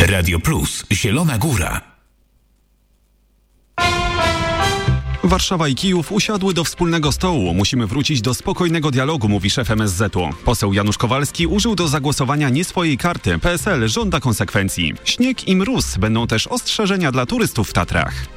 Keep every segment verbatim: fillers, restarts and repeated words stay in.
Radio Plus, Zielona Góra. Warszawa i Kijów usiadły do wspólnego stołu. Musimy wrócić do spokojnego dialogu, mówi szef M S Z u. Poseł Janusz Kowalski użył do zagłosowania nie swojej karty. P S L żąda konsekwencji. Śnieg i mróz będą też ostrzeżenia dla turystów w Tatrach.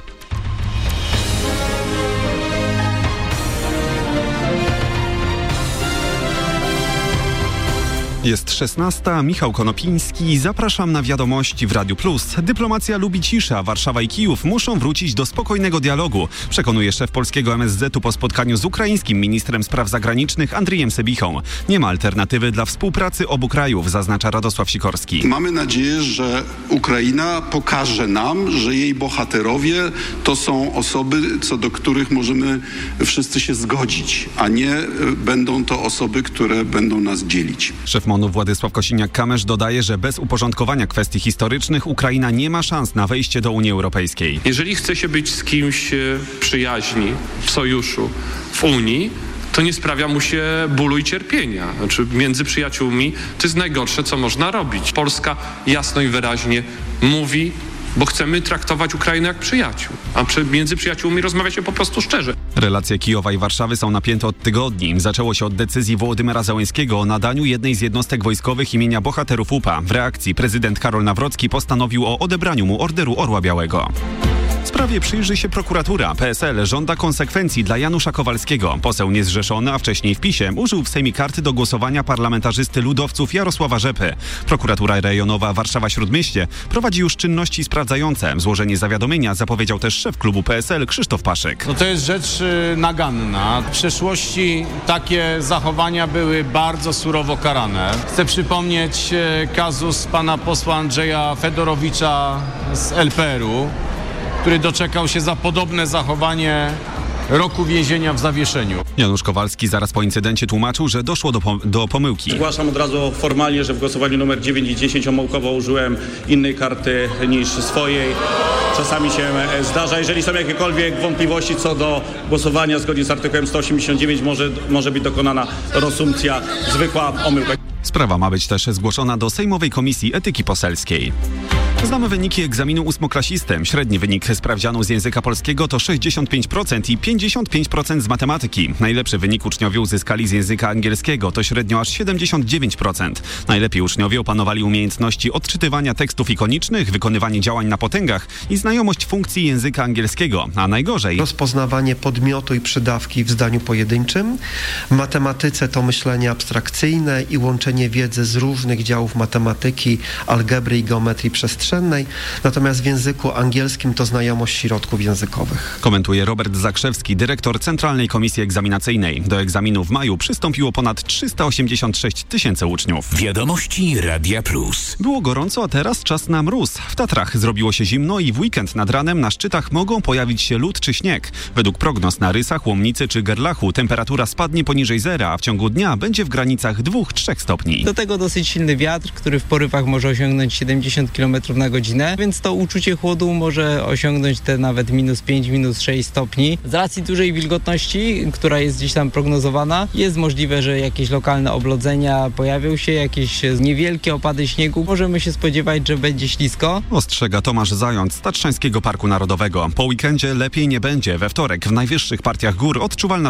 Jest szesnasta, Michał Konopiński, zapraszam na wiadomości w Radiu Plus. Dyplomacja lubi ciszę, a Warszawa i Kijów muszą wrócić do spokojnego dialogu, przekonuje szef polskiego M S Z u po spotkaniu z ukraińskim ministrem spraw zagranicznych Andrijem Sybichą. Nie ma alternatywy dla współpracy obu krajów, zaznacza Radosław Sikorski. Mamy nadzieję, że Ukraina pokaże nam, że jej bohaterowie to są osoby, co do których możemy wszyscy się zgodzić, a nie będą to osoby, które będą nas dzielić. Szef MON-u Władysław Kosiniak-Kamysz dodaje, że bez uporządkowania kwestii historycznych Ukraina nie ma szans na wejście do Unii Europejskiej. Jeżeli chce się być z kimś w przyjaźni, w sojuszu, w Unii, to nie sprawia mu się bólu i cierpienia. Znaczy, między przyjaciółmi to jest najgorsze, co można robić. Polska jasno i wyraźnie mówi, bo chcemy traktować Ukrainę jak przyjaciół, a między przyjaciółmi rozmawia się po prostu szczerze. Relacje Kijowa i Warszawy są napięte od tygodni. Zaczęło się od decyzji Wołodymyra Zełenskiego o nadaniu jednej z jednostek wojskowych imienia bohaterów U P A. W reakcji prezydent Karol Nawrocki postanowił o odebraniu mu Orderu Orła Białego. Sprawie przyjrzy się prokuratura. P S L żąda konsekwencji dla Janusza Kowalskiego. Poseł niezrzeszony, a wcześniej w PiSie, użył w Sejmie karty do głosowania parlamentarzysty ludowców Jarosława Rzepy. Prokuratura rejonowa Warszawa-Śródmieście prowadzi już czynności sprawdzające. Złożenie zawiadomienia zapowiedział też szef klubu P S L Krzysztof Paszyk. No to jest rzecz y, naganna. W przeszłości takie zachowania były bardzo surowo karane. Chcę przypomnieć y, kazus pana posła Andrzeja Fedorowicza z L P R u, który doczekał się za podobne zachowanie roku więzienia w zawieszeniu. Janusz Kowalski zaraz po incydencie tłumaczył, że doszło do, pom- do pomyłki. Zgłaszam od razu formalnie, że w głosowaniu numer dziewięć i dziesięć omyłkowo użyłem innej karty niż swojej. Czasami się zdarza. Jeżeli są jakiekolwiek wątpliwości co do głosowania zgodnie z artykułem sto osiemdziesiąt dziewięć, może, może być dokonana reasumpcja, zwykła omyłka. Sprawa ma być też zgłoszona do Sejmowej Komisji Etyki Poselskiej. Znamy wyniki egzaminu ósmoklasisty. Średni wynik sprawdzianu z języka polskiego to sześćdziesiąt pięć procent i pięćdziesiąt pięć procent z matematyki. Najlepszy wynik uczniowie uzyskali z języka angielskiego, to średnio aż siedemdziesiąt dziewięć procent. Najlepiej uczniowie opanowali umiejętności odczytywania tekstów ikonicznych, wykonywanie działań na potęgach i znajomość funkcji języka angielskiego, a najgorzej rozpoznawanie podmiotu i przydawki w zdaniu pojedynczym. W matematyce to myślenie abstrakcyjne i łączenie wiedzy z różnych działów matematyki, algebry i geometrii przestrzennej. Natomiast w języku angielskim to znajomość środków językowych. Komentuje Robert Zakrzewski, dyrektor Centralnej Komisji Egzaminacyjnej. Do egzaminu w maju przystąpiło ponad trzysta osiemdziesiąt sześć tysięcy uczniów. Wiadomości Radia Plus. Było gorąco, a teraz czas na mróz. W Tatrach zrobiło się zimno i w weekend nad ranem na szczytach mogą pojawić się lód czy śnieg. Według prognoz na Rysach, Łomnicy czy Gerlachu temperatura spadnie poniżej zera, a w ciągu dnia będzie w granicach dwóch do trzech stopni. Do tego dosyć silny wiatr, który w porywach może osiągnąć siedemdziesiąt kilometrów na godzinę, więc to uczucie chłodu może osiągnąć te nawet minus pięć, minus sześć stopni. Z racji dużej wilgotności, która jest gdzieś tam prognozowana, jest możliwe, że jakieś lokalne oblodzenia pojawią się, jakieś niewielkie opady śniegu. Możemy się spodziewać, że będzie ślisko. Ostrzega Tomasz Zając z Tatrzańskiego Parku Narodowego. Po weekendzie lepiej nie będzie. We wtorek w najwyższych partiach gór odczuwalna